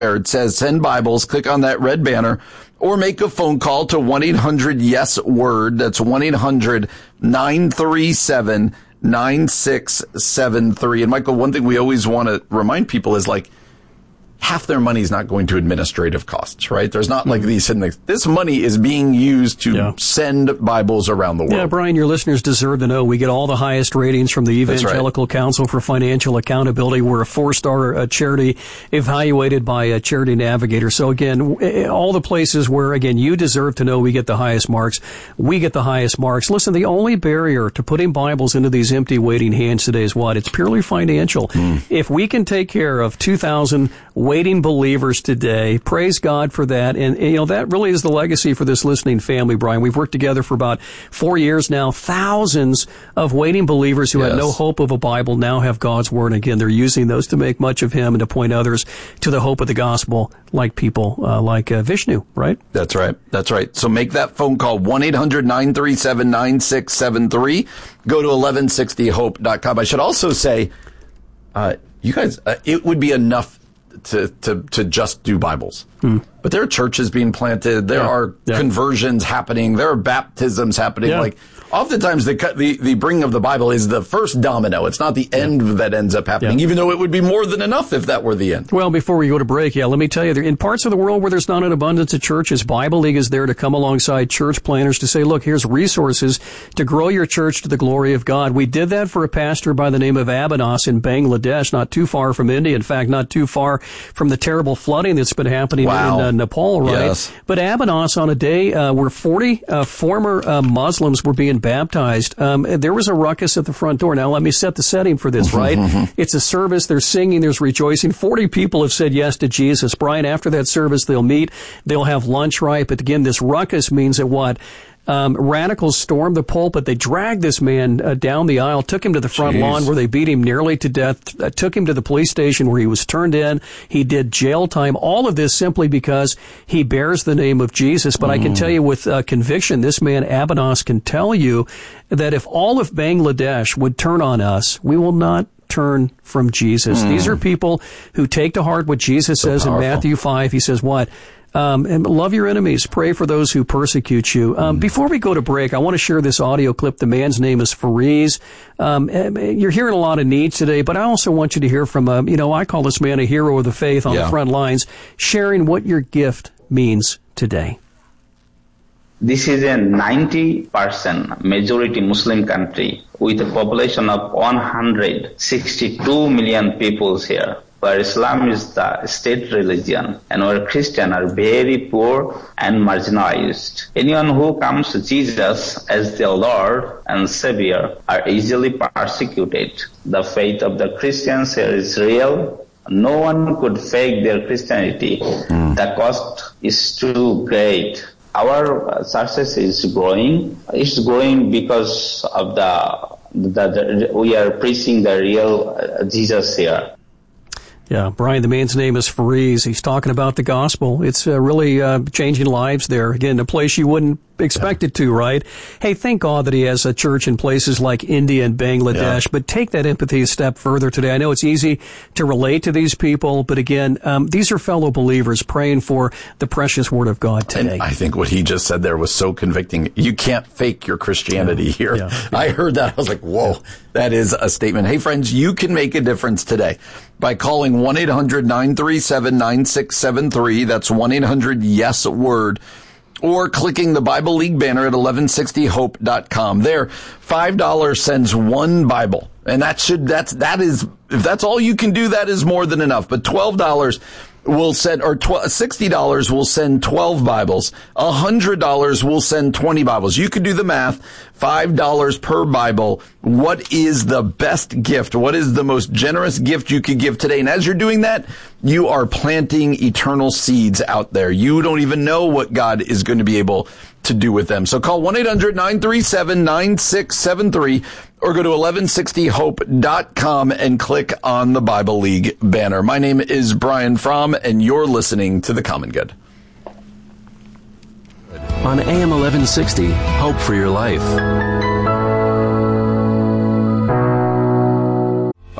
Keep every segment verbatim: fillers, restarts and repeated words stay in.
It says send Bibles, click on that red banner, or make a phone call to one eight hundred yes word. That's one eight hundred nine three seven nine six seven three. And Michael, one thing we always want to remind people is like, half their money is not going to administrative costs, right? There's not like these hidden things. This money is being used to yeah. send Bibles around the world. Yeah, Brian, your listeners deserve to know we get all the highest ratings from the Evangelical right. Council for Financial Accountability. We're a four-star uh, charity evaluated by a Charity Navigator. So again, all the places where, again, you deserve to know we get the highest marks, we get the highest marks. Listen, the only barrier to putting Bibles into these empty waiting hands today is what? It's purely financial. Mm. If we can take care of two thousand waiting believers today, praise God for that. And, you know, that really is the legacy for this listening family, Brian. We've worked together for about four years now. Thousands of waiting believers who yes. had no hope of a Bible now have God's Word. And again, they're using those to make much of Him and to point others to the hope of the gospel, like people uh, like uh, Vishnu, right? That's right. That's right. So make that phone call, one eight hundred nine three seven nine six seven three. Go to eleven sixty hope dot com. I should also say, uh, you guys, uh, it would be enough to, to, to just do Bibles. Hmm. But there are churches being planted. There yeah. are yeah. conversions happening. There are baptisms happening. Yeah. Like, oftentimes the, the, the bringing of the Bible is the first domino. It's not the end yeah. that ends up happening, yeah. even though it would be more than enough if that were the end. Well, before we go to break, yeah, let me tell you, in parts of the world where there's not an abundance of churches, Bible League is there to come alongside church planners to say, look, here's resources to grow your church to the glory of God. We did that for a pastor by the name of Abanos in Bangladesh, not too far from India. In fact, not too far from the terrible flooding that's been happening wow. in uh, Nepal, right? Yes. But Abanos, on a day uh, where forty uh, former uh, Muslims were being baptized, um, there was a ruckus at the front door. Now, let me set the setting for this, right? It's a service. There's singing. There's rejoicing. forty people have said yes to Jesus. Brian, after that service, they'll meet. They'll have lunch, right? But again, this ruckus means that what? Um, radicals stormed the pulpit. They dragged this man uh, down the aisle, took him to the front Jeez. lawn where they beat him nearly to death, uh, took him to the police station where he was turned in. He did jail time. All of this simply because he bears the name of Jesus. But mm. I can tell you with uh, conviction, this man Abanos can tell you that if all of Bangladesh would turn on us, we will not turn from Jesus. Mm. These are people who take to heart what Jesus so says powerful. in Matthew five. He says what? Um, and love your enemies. Pray for those who persecute you. Um, mm. Before we go to break, I want to share this audio clip. The man's name is Fariz. Um, you're hearing a lot of needs today, but I also want you to hear from, um, you know, I call this man a hero of the faith on yeah. the front lines, sharing what your gift means today. This is a ninety percent majority Muslim country with a population of one hundred sixty-two million people here, where Islam is the state religion and where Christians are very poor and marginalized. Anyone who comes to Jesus as their Lord and Savior are easily persecuted. The faith of the Christians here is real. No one could fake their Christianity. Mm. The cost is too great. Our success is growing. It's growing because of the, the, the we are preaching the real uh, Jesus here. Yeah, Brian, the man's name is Fariz. He's talking about the gospel. It's uh, really uh, changing lives there. Again, a place you wouldn't expect it to, right? Hey, thank God that he has a church in places like India and Bangladesh, yeah. but take that empathy a step further today. I know it's easy to relate to these people, but again, um, these are fellow believers praying for the precious word of God today. And I think what he just said there was so convicting. You can't fake your Christianity yeah. here. Yeah. Yeah. I heard that. I was like, whoa, that is a statement. Hey, friends, you can make a difference today by calling one eight hundred nine three seven nine six seven three. That's one eight hundred yes word. Or clicking the Bible League banner at eleven sixty hope dot com. There, five dollars sends one Bible. And that should, that's, that is, if that's all you can do, that is more than enough. But twelve dollars will send, or sixty dollars will send twelve Bibles. one hundred dollars will send twenty Bibles. You could do the math. five dollars per Bible. What is the best gift? What is the most generous gift you could give today? And as you're doing that, you are planting eternal seeds out there. You don't even know what God is going to be able to do with them. So call one eight hundred nine three seven nine six seven three or go to eleven sixty hope dot com and click on the Bible League banner. My name is Brian Fromm, and you're listening to The Common Good. On A M eleven sixty, Hope for Your Life.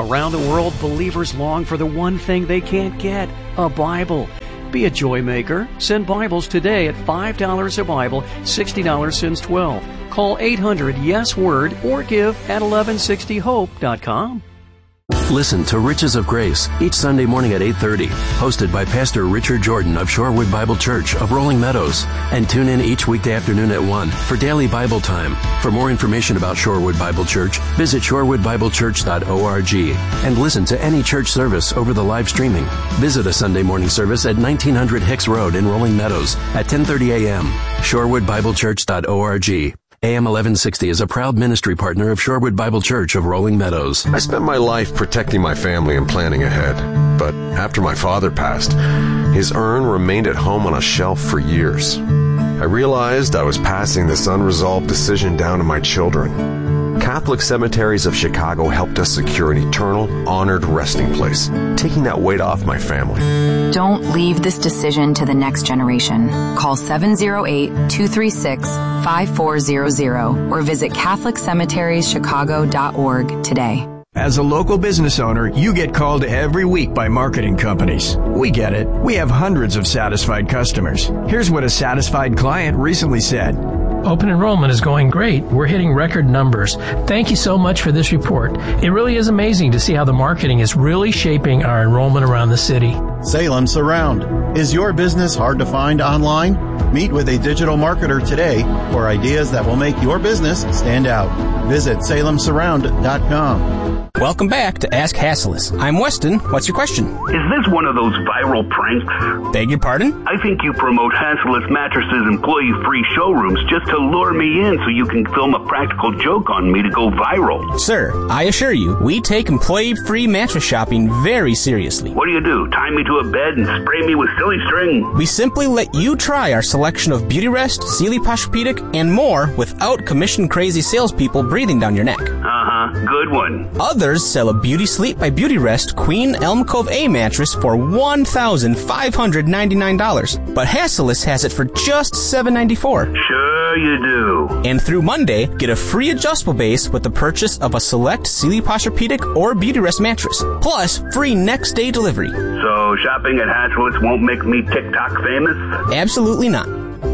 Around the world, believers long for the one thing they can't get, a Bible. Be a joy maker. Send Bibles today at five dollars a Bible, sixty dollars since twelve. Call eight hundred yes word or give at eleven sixty hope dot com. Listen to Riches of Grace each Sunday morning at eight thirty, hosted by Pastor Richard Jordan of Shorewood Bible Church of Rolling Meadows. And tune in each weekday afternoon at one for daily Bible time. For more information about Shorewood Bible Church, visit shorewood bible church dot org and listen to any church service over the live streaming. Visit a Sunday morning service at nineteen hundred Hicks Road in Rolling Meadows at ten thirty a.m. shorewood bible church dot org. A M eleven sixty is a proud ministry partner of Shorewood Bible Church of Rolling Meadows. I spent my life protecting my family and planning ahead. But after my father passed, his urn remained at home on a shelf for years. I realized I was passing this unresolved decision down to my children. Catholic Cemeteries of Chicago helped us secure an eternal, honored resting place, taking that weight off my family. Don't leave this decision to the next generation. Call seven oh eight, two three six, five four zero zero or visit catholic cemeteries chicago dot org today. As a local business owner, you get called every week by marketing companies. We get it. We have hundreds of satisfied customers. Here's what a satisfied client recently said. Open enrollment is going great. We're hitting record numbers. Thank you so much for this report. It really is amazing to see how the marketing is really shaping our enrollment around the city. Salem Surround. Is your business hard to find online? Meet with a digital marketer today for ideas that will make your business stand out. Visit salem surround dot com. Welcome back to Ask Hasslis. I'm Weston. What's your question? Is this one of those viral pranks? Beg your pardon? I think you promote Hasslis Mattresses employee-free showrooms just to lure me in so you can film a practical joke on me to go viral. Sir, I assure you, we take employee-free mattress shopping very seriously. What do you do? Tie me to a bed and spray me with silly string? We simply let you try our selection of Beautyrest, Sealy Posturepedic, and more without commission-crazy salespeople breathing down your neck. Uh-huh. Good one. Others sell a Beauty Sleep by Beautyrest Queen Elm Cove A mattress for one thousand five hundred ninety-nine dollars, but Hasslis has it for just seven hundred ninety-four dollars. Sure you do. And through Monday, get a free adjustable base with the purchase of a select Sealy Posturepedic or Beautyrest mattress, plus free next day delivery. So shopping at Hasslis won't make me TikTok famous? Absolutely not.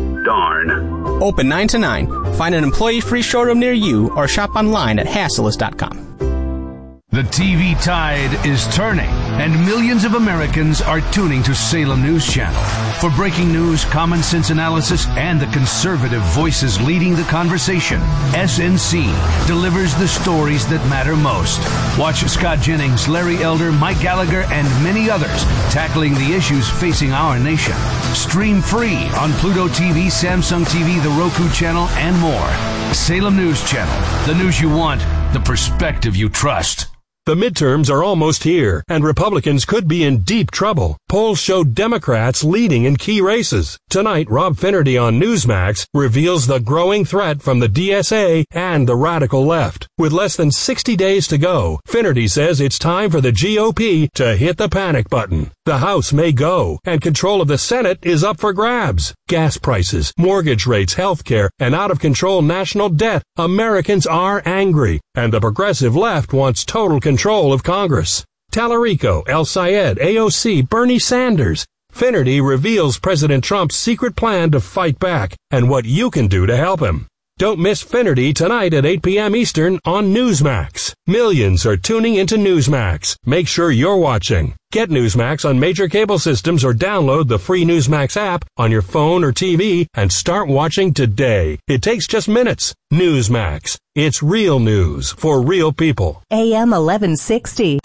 Darn. Open nine to nine. Find an employee-free showroom near you or shop online at hasslis dot com. The T V tide is turning, and millions of Americans are tuning to Salem News Channel for breaking news, common sense analysis, and the conservative voices leading the conversation. S N C delivers the stories that matter most. Watch Scott Jennings, Larry Elder, Mike Gallagher, and many others tackling the issues facing our nation. Stream free on Pluto T V, Samsung T V, the Roku channel, and more. Salem News Channel, the news you want, the perspective you trust. The midterms are almost here, and Republicans could be in deep trouble. Polls show Democrats leading in key races. Tonight, Rob Finnerty on Newsmax reveals the growing threat from the D S A and the radical left. With less than sixty days to go, Finnerty says it's time for the G O P to hit the panic button. The House may go, and control of the Senate is up for grabs. Gas prices, mortgage rates, health care, and out-of-control national debt. Americans are angry, and the progressive left wants total control of Congress. Tallarico, El Sayed, A O C, Bernie Sanders. Finnerty reveals President Trump's secret plan to fight back and what you can do to help him. Don't miss Finnerty tonight at eight p.m. Eastern on Newsmax. Millions are tuning into Newsmax. Make sure you're watching. Get Newsmax on major cable systems or download the free Newsmax app on your phone or T V and start watching today. It takes just minutes. Newsmax. It's real news for real people. A M eleven sixty.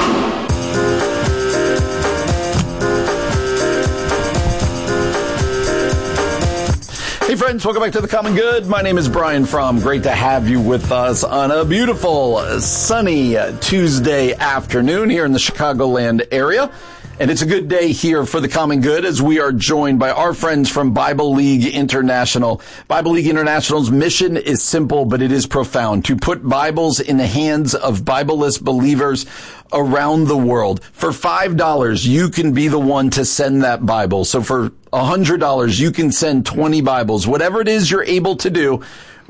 Hey friends, welcome back to The Common Good. My name is Brian Fromm. Great to have you with us on a beautiful, sunny Tuesday afternoon here in the Chicagoland area. And it's a good day here for The Common Good as we are joined by our friends from Bible League International. Bible League International's mission is simple, but it is profound: to put Bibles in the hands of Bible-less believers around the world. For five dollars, you can be the one to send that Bible. So for one hundred dollars, you can send twenty Bibles. Whatever it is you're able to do,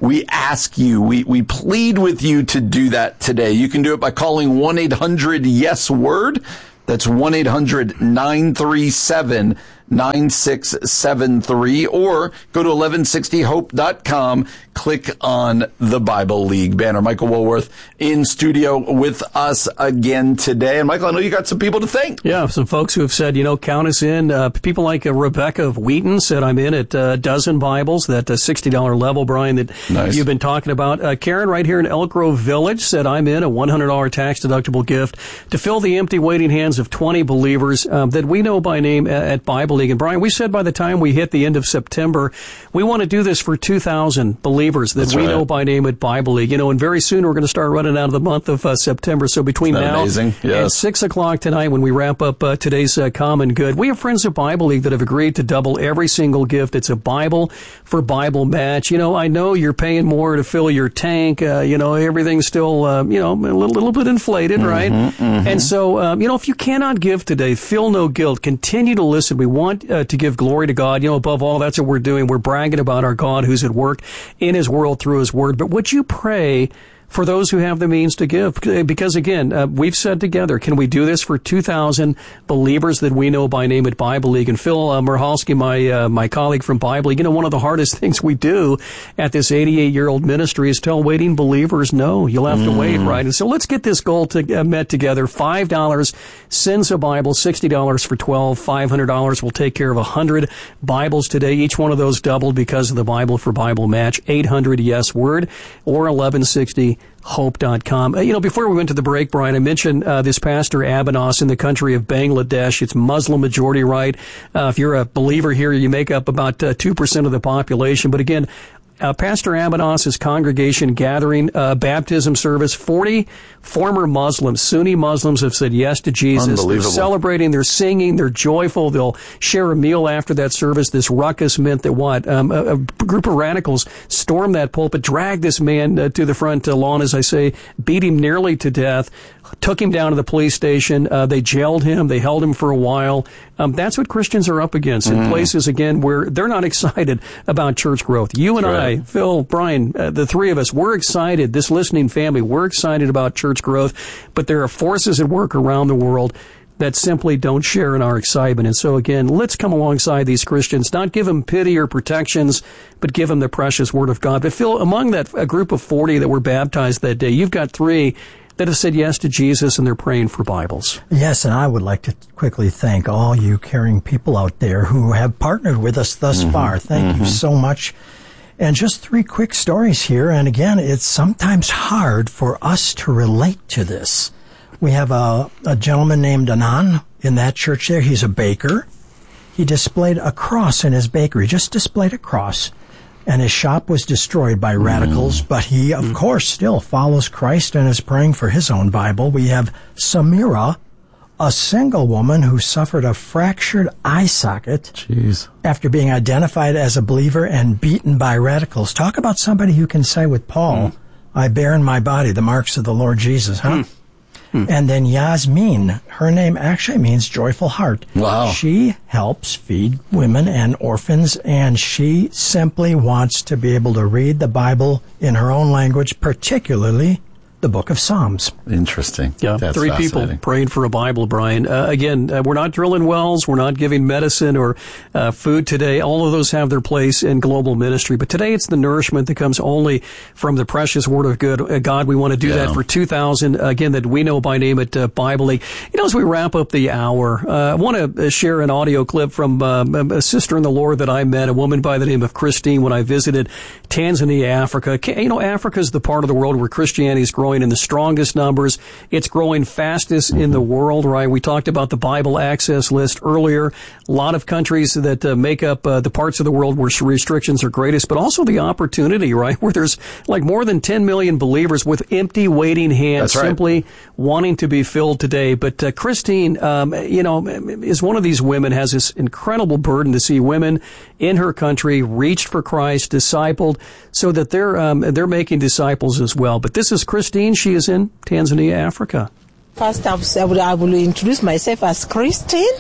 we ask you, we, we plead with you to do that today. You can do it by calling one eight hundred yes word. That's one eight hundred nine three seven nine six seven three, or go to eleven sixty hope dot com, click on the Bible League banner. Michael Woolworth in studio with us again today. And Michael, I know you got some people to thank. Yeah, some folks who have said, you know, count us in. Uh, people like uh, Rebecca of Wheaton said, I'm in at a uh, dozen Bibles, that uh, sixty dollars level, Brian, that nice. You've been talking about. Uh, Karen right here in Elk Grove Village said, I'm in a one hundred dollars tax-deductible gift to fill the empty waiting hands of twenty believers um, that we know by name at, at Bible League. And Brian, we said by the time we hit the end of September, we want to do this for two thousand believers that That's we right. know by name at Bible League. You know, and very soon we're going to start running out of the month of uh, September. So between now amazing? Yes. and six o'clock tonight, when we wrap up uh, today's uh, Common Good, we have friends at Bible League that have agreed to double every single gift. It's a Bible for Bible match. You know, I know you're paying more to fill your tank. Uh, you know, everything's still, uh, you know, a little, little bit inflated, mm-hmm, right? Mm-hmm. And so, um, you know, if you cannot give today, feel no guilt. Continue to listen. We want uh, to give glory to God. You know, above all, that's what we're doing. We're bragging about our God who's at work in His world through His Word. But would you pray for those who have the means to give? Because again, uh, we've said together, can we do this for two thousand believers that we know by name at Bible League? And Phil uh, Murhalski, my uh, my colleague from Bible League, you know, one of the hardest things we do at this eighty-eight-year-old ministry is tell waiting believers, no, you'll have mm. to wait, right? And so let's get this goal to, uh, met together. five dollars sends a Bible, sixty dollars for twelve, five hundred dollars will take care of one hundred Bibles today. Each one of those doubled because of the Bible for Bible match. eight hundred yes word or eleven sixty hope dot com. Uh, you know, before we went to the break, Brian, I mentioned uh, this pastor Abanos in the country of Bangladesh. It's Muslim majority, right? Uh, if you're a believer here, you make up about uh, two percent of the population. But again, Uh, Pastor Abanos' congregation gathering, uh, baptism service. forty former Muslims, Sunni Muslims, have said yes to Jesus. They're celebrating, they're singing, they're joyful. They'll share a meal after that service. This ruckus meant that what? Um, a, a group of radicals stormed that pulpit, dragged this man uh, to the front uh, lawn, as I say, beat him nearly to death, took him down to the police station. Uh, they jailed him. They held him for a while. Um, that's what Christians are up against in mm. places, again, where they're not excited about church growth. You and right. I, Phil, Brian, uh, the three of us, we're excited. This listening family, we're excited about church growth. But there are forces at work around the world that simply don't share in our excitement. And so, again, let's come alongside these Christians, not give them pity or protections, but give them the precious Word of God. But, Phil, among that a group of forty that were baptized that day, you've got three that have said yes to Jesus, and they're praying for Bibles. Yes, and I would like to quickly thank all you caring people out there who have partnered with us thus mm-hmm. far. Thank mm-hmm. you so much. And just three quick stories here. And again, it's sometimes hard for us to relate to this. We have a, a gentleman named Anan in that church there. He's a baker. He displayed a cross in his bakery, just displayed a cross. And his shop was destroyed by radicals, mm. but he, of mm. course, still follows Christ and is praying for his own Bible. We have Samira, a single woman who suffered a fractured eye socket Jeez. after being identified as a believer and beaten by radicals. Talk about somebody who can say with Paul, mm. I bear in my body the marks of the Lord Jesus, huh? Mm. Hmm. And then Yasmin, her name actually means joyful heart. Wow. She helps feed women and orphans, and she simply wants to be able to read the Bible in her own language, particularly the book of Psalms. Interesting. Yeah, That's three people praying for a Bible, Brian. Uh, again, uh, we're not drilling wells. We're not giving medicine or uh, food today. All of those have their place in global ministry. But today it's the nourishment that comes only from the precious Word of good. Uh, God, we want to do yeah. that for two thousand, uh, again, that we know by name at uh, Bible League. You know, as we wrap up the hour, uh, I want to share an audio clip from uh, a sister in the Lord that I met, a woman by the name of Christine, when I visited Tanzania, Africa. You know, Africa is the part of the world where Christianity is growing in the strongest numbers. It's growing fastest in the world, right? We talked about the Bible access list earlier. A lot of countries that uh, make up uh, the parts of the world where restrictions are greatest, but also the opportunity, right? Where there's like more than ten million believers with empty waiting hands, right. simply wanting to be filled today. But uh, Christine, um, you know, is one of these women, has this incredible burden to see women in her country reached for Christ, discipled, so that they're um, they're making disciples as well. But this is Christine. She is in Tanzania, Africa. First, I will, I will introduce myself as Christine.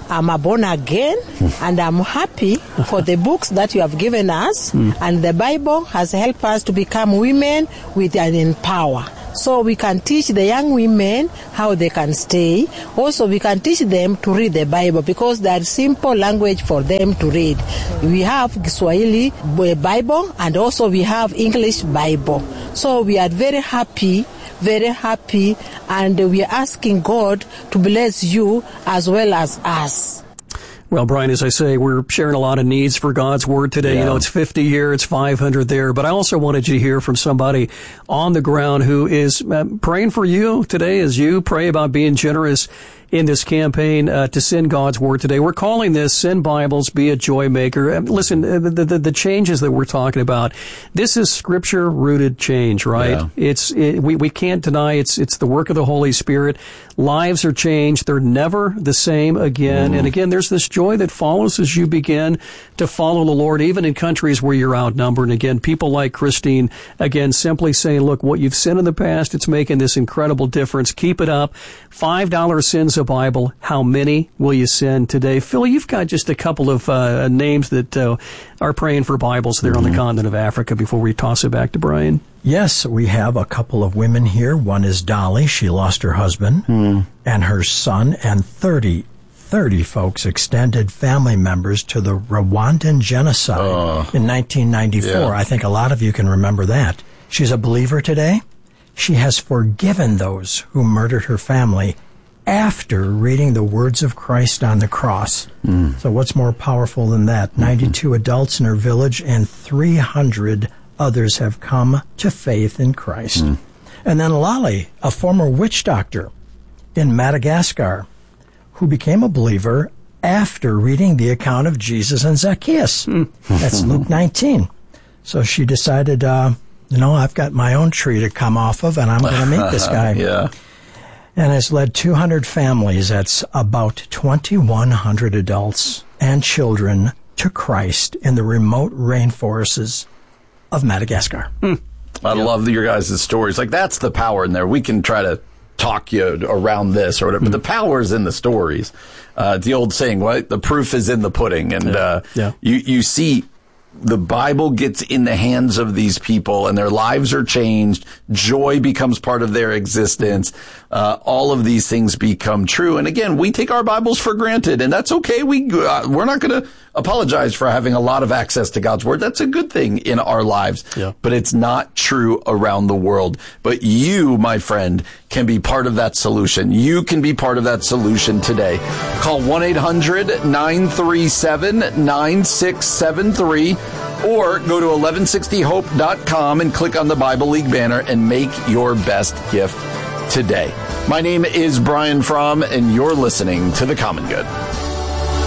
I'm a born again, and I'm happy for the books that you have given us, mm. and the Bible has helped us to become women with and in power. So we can teach the young women how they can stay. Also, we can teach them to read the Bible because that's simple language for them to read. We have Swahili Bible and also we have English Bible. So we are very happy, very happy, and we are asking God to bless you as well as us. Well, Brian, as I say, we're sharing a lot of needs for God's Word today. Yeah. You know, it's fifty here, it's five hundred there. But I also wanted you to hear from somebody on the ground who is uh, praying for you today as you pray about being generous in this campaign uh, to send God's Word today. We're calling this Send Bibles, Be a Joy Maker. Uh, listen, uh, the, the, the changes that we're talking about, this is Scripture-rooted change, right? Yeah. It's it, we, we can't deny it's it's the work of the Holy Spirit. Lives are changed. They're never the same again. Mm. And again, there's this joy that follows as you begin to follow the Lord, even in countries where you're outnumbered. And again, people like Christine, again, simply saying, look, what you've sent in the past, it's making this incredible difference. Keep it up. five dollars sends a Bible. How many will you send today? Phil, you've got just a couple of uh, names that uh, are praying for Bibles there mm-hmm. on the continent of Africa before we toss it back to Brian. Yes, we have a couple of women here. One is Dolly. She lost her husband mm. and her son, and thirty, thirty folks, extended family members to the Rwandan genocide uh, in nineteen ninety-four. Yeah. I think a lot of you can remember that. She's a believer today. She has forgiven those who murdered her family after reading the words of Christ on the cross. Mm. So what's more powerful than that? Mm-hmm. ninety-two adults in her village and three hundred others have come to faith in Christ. Mm. And then Lali, a former witch doctor in Madagascar, who became a believer after reading the account of Jesus and Zacchaeus. Mm. That's Luke nineteen. So she decided, uh, you know, I've got my own tree to come off of, and I'm going to meet this guy. Yeah. And has led two hundred families, that's about twenty-one hundred adults and children, to Christ in the remote rainforests of Madagascar. Mm. I yep. love your guys' stories. Like, that's the power in there. We can try to talk you around this or whatever, mm. but the power is in the stories. Uh, the old saying, what? The proof is in the pudding. And yeah. Uh, yeah. you, you see the Bible gets in the hands of these people and their lives are changed. Joy becomes part of their existence. Uh, all of these things become true. And again, we take our Bibles for granted, and that's okay. We, uh, we're not going to apologize for having a lot of access to God's Word. That's a good thing in our lives. Yeah. But it's not true around the world. But you, my friend, can be part of that solution. You can be part of that solution today. Call one eight hundred nine three seven nine six seven three or go to eleven sixty hope dot com and click on the Bible League banner and make your best gift today. My name is Brian Fromm, and you're listening to The Common Good.